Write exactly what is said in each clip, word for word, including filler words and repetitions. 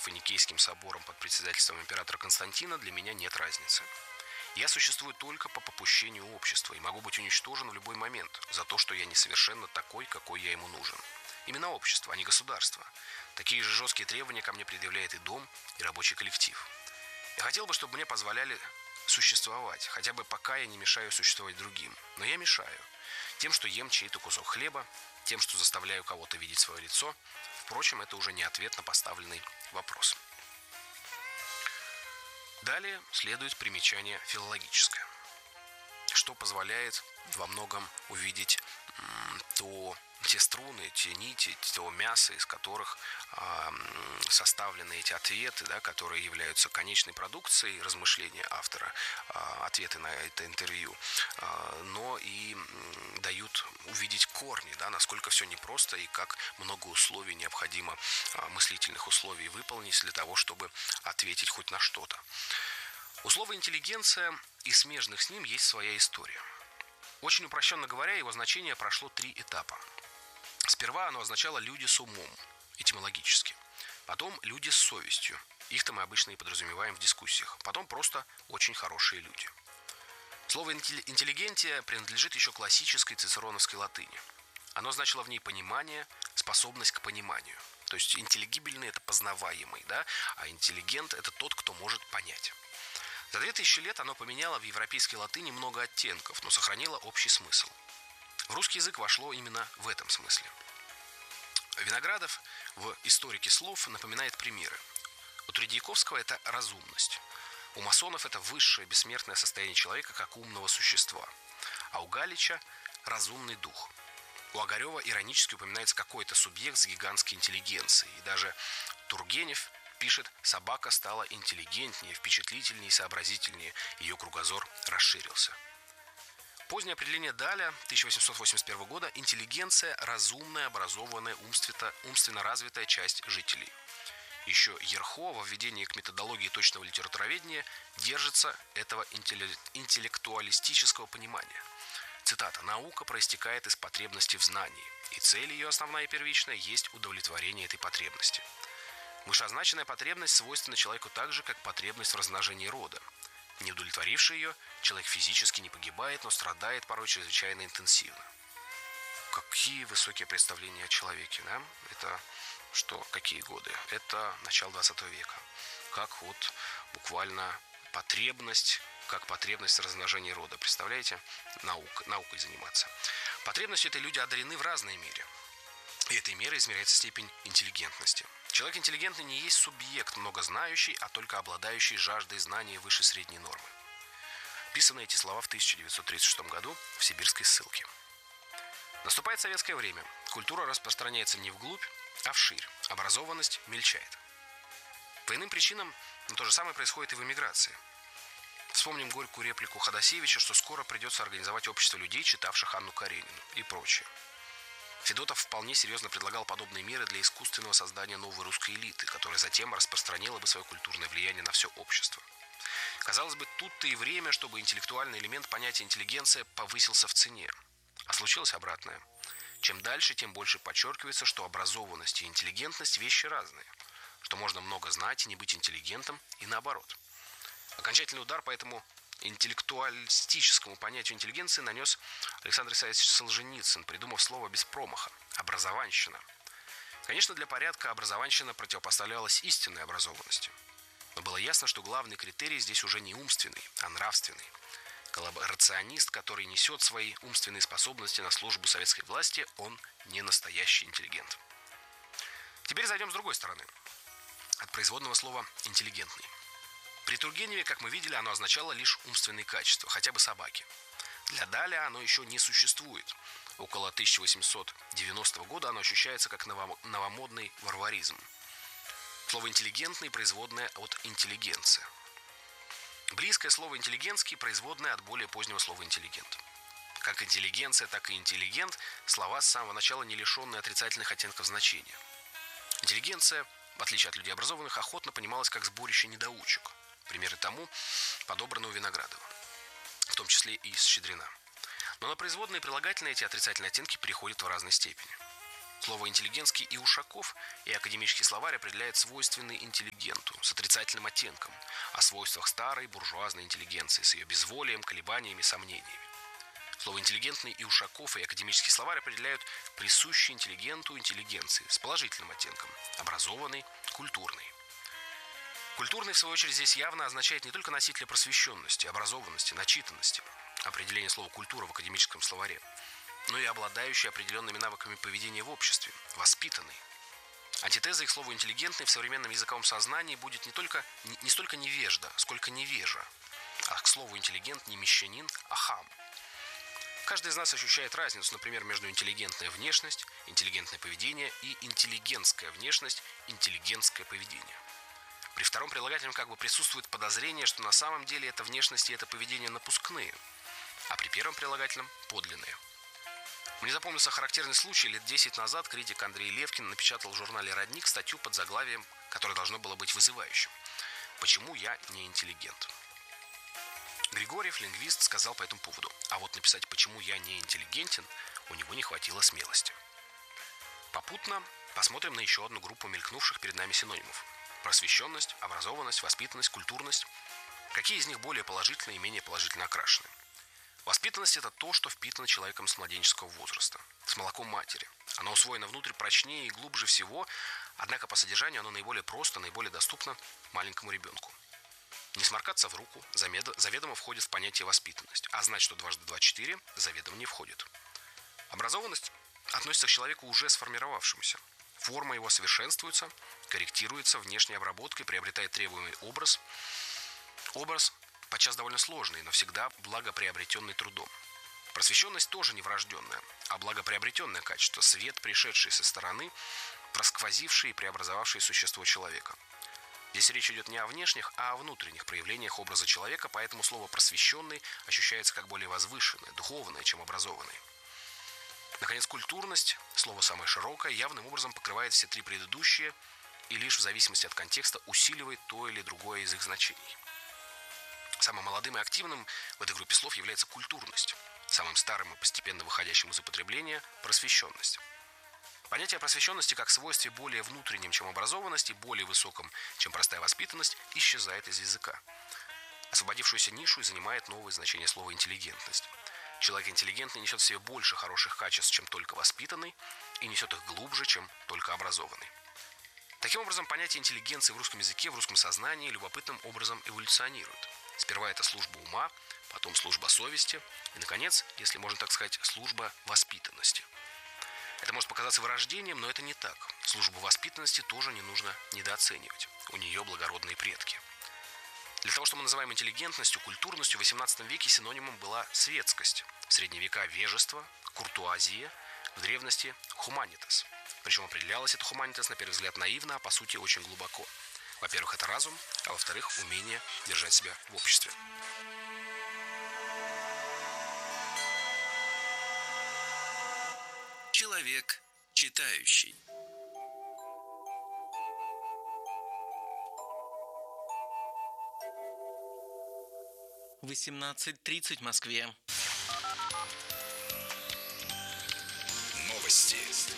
и Никейским собором под председательством императора Константина для меня нет разницы. Я существую только по попущению общества и могу быть уничтожен в любой момент за то, что я несовершенно такой, какой я ему нужен. Именно общество, а не государство. Такие же жесткие требования ко мне предъявляет и дом, и рабочий коллектив. Я хотел бы, чтобы мне позволяли существовать, хотя бы пока я не мешаю существовать другим. Но я мешаю. Тем, что ем чей-то кусок хлеба, тем, что заставляю кого-то видеть свое лицо. Впрочем, это уже не ответ на поставленный вопрос. Далее следует примечание филологическое, что позволяет во многом увидеть м, то, те струны, те нити, то мясо, из которых э, составлены эти ответы, да, которые являются конечной продукцией размышления автора, э, ответы на это интервью, э, но и э, дают увидеть корни, да, насколько все непросто и как много условий необходимо, э, мыслительных условий выполнить для того, чтобы ответить хоть на что-то. У слова «интеллигенция» и смежных с ним есть своя история. Очень упрощенно говоря, его значение прошло три этапа. Сперва оно означало «люди с умом», этимологически. Потом «люди с совестью». Их-то мы обычно и подразумеваем в дискуссиях. Потом просто «очень хорошие люди». Слово «интеллигентия» принадлежит еще классической цицероновской латыни. Оно значило в ней понимание, способность к пониманию. То есть интеллигибельный – это познаваемый, да? А интеллигент – это тот, кто может понять. За две тысячи лет оно поменяло в европейской латыни много оттенков, но сохранило общий смысл. В русский язык вошло именно в этом смысле. Виноградов в «Историке слов» напоминает примеры. У Тредьяковского это разумность. У масонов это высшее бессмертное состояние человека как умного существа. А у Галича – разумный дух. У Огарева иронически упоминается какой-то субъект с гигантской интеллигенцией. И даже Тургенев пишет: «Собака стала интеллигентнее, впечатлительнее и сообразительнее, ее кругозор расширился». Позднее определение Даля тысяча восемьсот восемьдесят первого года – интеллигенция – разумная, образованная, умственно, умственно развитая часть жителей. Еще Ерхо во введении к методологии точного литературоведения держится этого интеллектуалистического понимания. Цитата: «Наука проистекает из потребности в знании, и цель ее основная и первичная есть удовлетворение этой потребности. Вышеозначенная потребность свойственна человеку так же, как потребность в размножении рода. Не удовлетворивший ее, человек физически не погибает, но страдает порой чрезвычайно интенсивно». Какие высокие представления о человеке, да? Это что, какие годы? Это начало двадцатого века. Как вот буквально потребность, как потребность в размножении рода. Представляете? Наук, наукой заниматься. Потребности этой люди одарены в разной мере. И этой мерой измеряется степень интеллигентности. Человек интеллигентный не есть субъект, многознающий, а только обладающий жаждой знания выше средней нормы. Писаны эти слова в тысяча девятьсот тридцать шестом году в сибирской ссылке. Наступает советское время. Культура распространяется не вглубь, а вширь. Образованность мельчает. По иным причинам то же самое происходит и в эмиграции. Вспомним горькую реплику Ходосевича, что скоро придется организовать общество людей, читавших Анну Каренину и прочее. Федотов вполне серьезно предлагал подобные меры для искусственного создания новой русской элиты, которая затем распространила бы свое культурное влияние на все общество. Казалось бы, тут-то и время, чтобы интеллектуальный элемент понятия интеллигенция повысился в цене. А случилось обратное. Чем дальше, тем больше подчеркивается, что образованность и интеллигентность – вещи разные, что можно много знать и не быть интеллигентом, и наоборот. Окончательный удар по этому интеллектуалистическому понятию интеллигенции нанес Александр Исаевич Солженицын, придумав слово без промаха – образованщина. Конечно, для порядка образованщина противопоставлялась истинной образованности. Но было ясно, что главный критерий здесь уже не умственный, а нравственный. Коллаборационист, который несет свои умственные способности на службу советской власти, он не настоящий интеллигент. Теперь зайдем с другой стороны. От производного слова «интеллигентный». При Тургеневе, как мы видели, оно означало лишь умственные качества, хотя бы собаки. Для Даля оно еще не существует. Около тысяча восемьсот девяностого года оно ощущается как новомодный варваризм. Слово «интеллигентный» производное от «интеллигенция». Близкое слово «интеллигентский» производное от более позднего слова «интеллигент». Как интеллигенция, так и интеллигент – слова с самого начала не лишенные отрицательных оттенков значения. Интеллигенция, в отличие от людей образованных, охотно понималась как сборище недоучек. Примеры тому подобраны у Виноградова, в том числе и из Щедрина. Но на производные и прилагательные эти отрицательные оттенки переходят в разной степени. Слово «интеллигентский» и Ушаков и академический словарь определяет свойственный интеллигенту с отрицательным оттенком, о свойствах старой буржуазной интеллигенции с ее безволием, колебаниями, сомнениями. Слово «интеллигентный» и Ушаков и академический словарь определяют присущий интеллигенту интеллигенции с положительным оттенком, образованный, культурный. Культурный, в свою очередь, здесь явно означает не только носителя просвещенности, образованности, начитанности, определение слова «культура» в академическом словаре, но и обладающий определенными навыками поведения в обществе, воспитанный. Антитезой к слову «интеллигентный» в современном языковом сознании будет не, только, не, не столько невежда, сколько невежа, а к слову «интеллигент» не мещанин, а хам. Каждый из нас ощущает разницу, например, между интеллигентная внешность, интеллигентное поведение и интеллигентская внешность, интеллигентское поведение. При втором прилагательном как бы присутствует подозрение, что на самом деле эта внешность и это поведение напускные, а при первом прилагательном – подлинные. Мне запомнился характерный случай. Лет десять назад критик Андрей Левкин напечатал в журнале «Родник» статью под заглавием, которое должно было быть вызывающим: «Почему я не интеллигент?». Григорьев, лингвист, сказал по этому поводу: а вот написать «почему я не интеллигентен» у него не хватило смелости. Попутно посмотрим на еще одну группу мелькнувших перед нами синонимов: просвещенность, образованность, воспитанность, культурность. Какие из них более положительно и менее положительно окрашены? Воспитанность – это то, что впитано человеком с младенческого возраста, с молоком матери. Оно усвоено внутрь прочнее и глубже всего, однако по содержанию оно наиболее просто, наиболее доступно маленькому ребенку. Не сморкаться в руку заведомо входит в понятие воспитанность, а знать, что дважды два – четыре, заведомо не входит. Образованность относится к человеку уже сформировавшемуся. Форма его совершенствуется, корректируется внешней обработкой, приобретает требуемый образ. Образ подчас довольно сложный, но всегда благоприобретенный трудом. Просвещенность тоже не врожденная, а благоприобретенное качество, свет, пришедший со стороны, просквозивший и преобразовавший существо человека. Здесь речь идет не о внешних, а о внутренних проявлениях образа человека, поэтому слово «просвещенный» ощущается как более возвышенное, духовное, чем образованный. Наконец, культурность, слово самое широкое, явным образом покрывает все три предыдущие и лишь в зависимости от контекста усиливает то или другое из их значений. Самым молодым и активным в этой группе слов является культурность, самым старым и постепенно выходящим из употребления – просвещенность. Понятие просвещенности как свойстве более внутренним, чем образованность, и более высоком, чем простая воспитанность, исчезает из языка. Освободившуюся нишу занимает новое значение слова «интеллигентность». Человек интеллигентный несет в себе больше хороших качеств, чем только воспитанный, и несет их глубже, чем только образованный. Таким образом, понятие интеллигенции в русском языке, в русском сознании любопытным образом эволюционирует. Сперва это служба ума, потом служба совести и, наконец, если можно так сказать, служба воспитанности. Это может показаться вырождением, но это не так. Службу воспитанности тоже не нужно недооценивать. У нее благородные предки. Для того, что мы называем интеллигентностью, культурностью, в восемнадцатом веке синонимом была светскость. В средние века – вежество, куртуазия, в древности – хуманитас. Причем определялось это хуманитас на первый взгляд наивно, а по сути очень глубоко. Во-первых, это разум, а во-вторых, умение держать себя в обществе. Человек читающий. восемнадцать тридцать в Москве. Новости.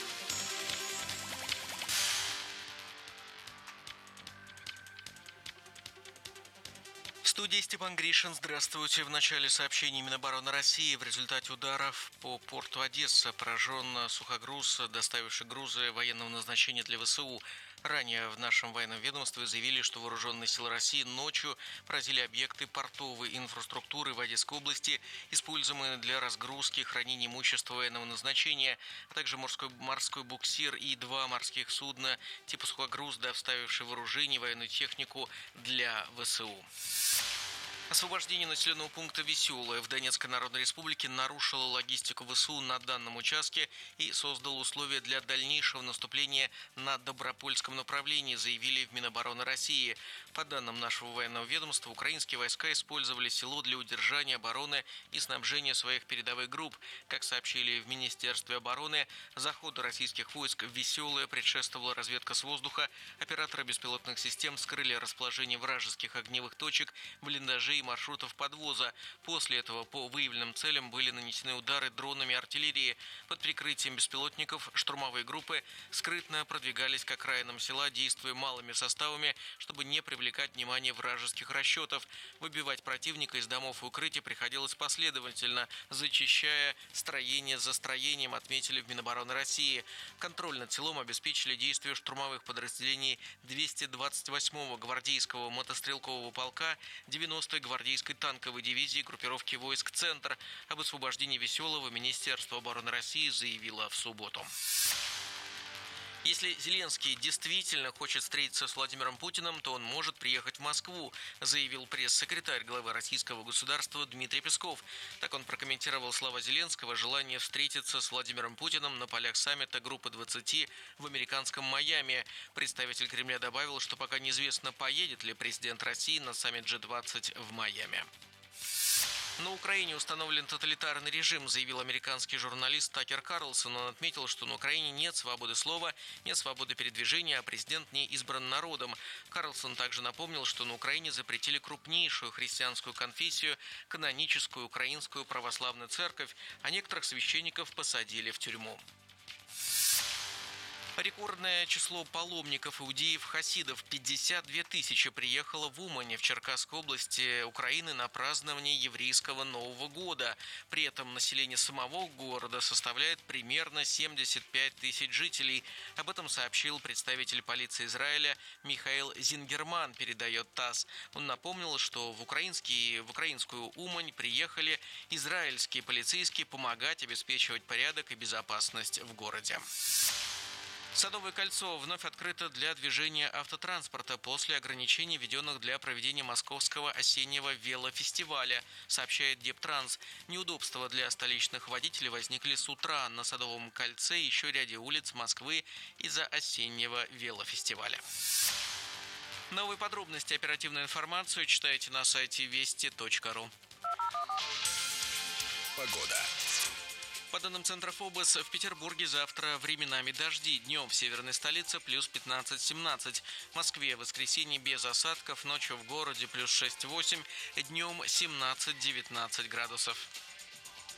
В студии Степан Гришин. Здравствуйте. В начале сообщений Минобороны России: в результате ударов по порту Одесса поражен сухогруз, доставивший грузы военного назначения для ВСУ. Ранее в нашем военном ведомстве заявили, что вооруженные силы России ночью поразили объекты портовой инфраструктуры в Одесской области, используемые для разгрузки и хранения имущества военного назначения, а также морской, морской буксир и два морских судна типа сухогруз, доставившие вооружение и военную технику для ВСУ. Освобождение населенного пункта Веселое в Донецкой Народной Республике нарушило логистику ВСУ на данном участке и создало условия для дальнейшего наступления на Добропольском направлении, заявили в Минобороны России. По данным нашего военного ведомства, украинские войска использовали село для удержания обороны и снабжения своих передовых групп. Как сообщили в Министерстве обороны, заходу российских войск в Веселое предшествовала разведка с воздуха. Операторы беспилотных систем скрыли расположение вражеских огневых точек, блиндажей рубежей и маршрутов подвоза. После этого по выявленным целям были нанесены удары дронами артиллерии. Под прикрытием беспилотников штурмовые группы скрытно продвигались к окраинам села, действуя малыми составами, чтобы не привлекать внимание вражеских расчетов. Выбивать противника из домов и укрытий приходилось последовательно, зачищая строение за строением, отметили в Минобороны России. Контроль над селом обеспечили действия штурмовых подразделений двухсот двадцать восьмого гвардейского мотострелкового полка, девяностой гвардейской танковой дивизии группировки войск «Центр». Об освобождении Веселого Министерство обороны России заявило в субботу. Если Зеленский действительно хочет встретиться с Владимиром Путиным, то он может приехать в Москву, заявил пресс-секретарь главы российского государства Дмитрий Песков. Так он прокомментировал слова Зеленского, желание встретиться с Владимиром Путиным на полях саммита Группы двадцати в американском Майами. Представитель Кремля добавил, что пока неизвестно, поедет ли президент России на саммит джи двадцать в Майами. На Украине установлен тоталитарный режим, заявил американский журналист Такер Карлсон. Он отметил, что на Украине нет свободы слова, нет свободы передвижения, а президент не избран народом. Карлсон также напомнил, что на Украине запретили крупнейшую христианскую конфессию, каноническую украинскую православную церковь, а некоторых священников посадили в тюрьму. Рекордное число паломников иудеев-хасидов – пятьдесят две тысячи приехало в Умань в Черкасской области Украины на празднование еврейского Нового года. При этом население самого города составляет примерно семьдесят пять тысяч жителей. Об этом сообщил представитель полиции Израиля Михаил Зингерман, передает ТАСС. Он напомнил, что в, украинский, в украинскую Умань приехали израильские полицейские помогать обеспечивать порядок и безопасность в городе. Садовое кольцо вновь открыто для движения автотранспорта после ограничений, введенных для проведения Московского осеннего велофестиваля, сообщает Дептранс. Неудобства для столичных водителей возникли с утра на Садовом кольце и еще ряде улиц Москвы из-за осеннего велофестиваля. Новые подробности, оперативную информацию читайте на сайте вести точка ру. Погода. По данным Центра ФОБОС, в Петербурге завтра временами дожди. Днем в северной столице плюс пятнадцать-семнадцать. В Москве в воскресенье без осадков. Ночью в городе плюс шесть-восемь. Днем семнадцать-девятнадцать градусов.